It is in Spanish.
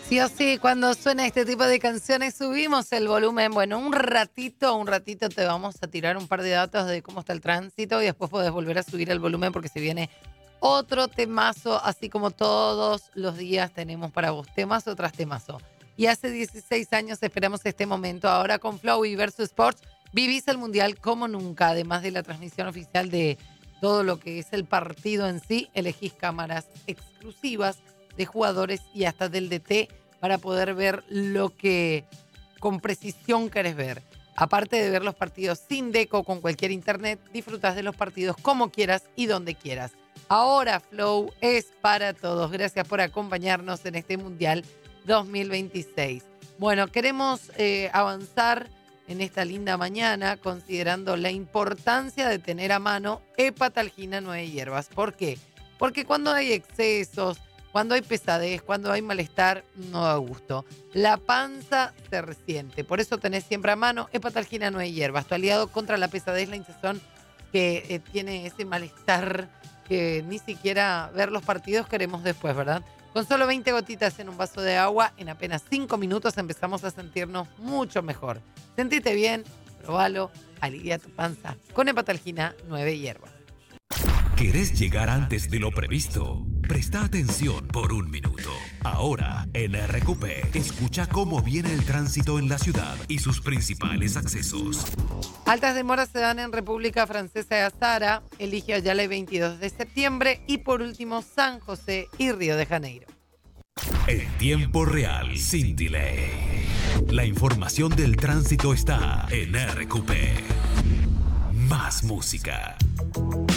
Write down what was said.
Sí o sí, cuando suena este tipo de canciones subimos el volumen. Bueno, un ratito te vamos a tirar un par de datos de cómo está el tránsito y después podés volver a subir el volumen porque se viene otro temazo, así como todos los días tenemos para vos temazo tras temazo. Y hace 16 años esperamos este momento. Ahora con Flow y Versus Sports vivís el Mundial como nunca. Además de la transmisión oficial de todo lo que es el partido en sí, elegís cámaras exclusivas de jugadores y hasta del DT para poder ver lo que con precisión querés ver. Aparte de ver los partidos sin deco con cualquier internet, disfrutás de los partidos como quieras y donde quieras. Ahora Flow es para todos. Gracias por acompañarnos en este Mundial 2026. Bueno, queremos avanzar en esta linda mañana considerando la importancia de tener a mano Hepatalgina 9 hierbas. ¿Por qué? Porque cuando hay excesos, cuando hay pesadez, cuando hay malestar, no da gusto. La panza se resiente. Por eso tenés siempre a mano Hepatalgina 9 hierbas, tu aliado contra la pesadez, la hinchazón, que tiene ese malestar que ni siquiera ver los partidos queremos después, ¿verdad? Con solo 20 gotitas en un vaso de agua, en apenas 5 minutos empezamos a sentirnos mucho mejor. Sentite bien, probalo, alivia tu panza con Hepatalgina 9 hierbas. ¿Querés llegar antes de lo previsto? Presta atención por un minuto. Ahora, en RQP, escucha cómo viene el tránsito en la ciudad y sus principales accesos. Altas demoras se dan en República Francesa de Azara, Elige Ayala el 22 de septiembre y por último San José y Río de Janeiro. En tiempo real, sin delay. La información del tránsito está en RQP. Más música.